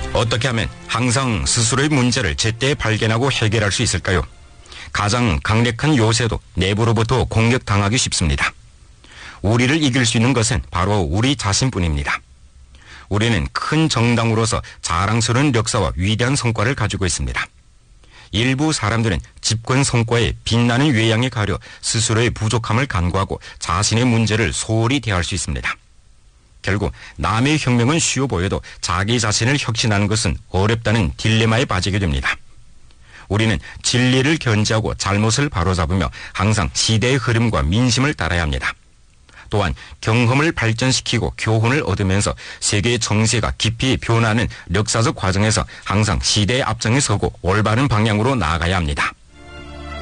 어떻게 하면 항상 스스로의 문제를 제때 발견하고 해결할 수 있을까요? 가장 강력한 요새도 내부로부터 공격당하기 쉽습니다. 우리를 이길 수 있는 것은 바로 우리 자신뿐입니다. 우리는 큰 정당으로서 자랑스러운 역사와 위대한 성과를 가지고 있습니다. 일부 사람들은 집권 성과에 빛나는 외양에 가려 스스로의 부족함을 간과하고 자신의 문제를 소홀히 대할 수 있습니다. 결국 남의 혁명은 쉬워 보여도 자기 자신을 혁신하는 것은 어렵다는 딜레마에 빠지게 됩니다. 우리는 진리를 견지하고 잘못을 바로잡으며 항상 시대의 흐름과 민심을 따라야 합니다. 또한 경험을 발전시키고 교훈을 얻으면서 세계의 정세가 깊이 변화하는 역사적 과정에서 항상 시대의 앞장에 서고 올바른 방향으로 나아가야 합니다.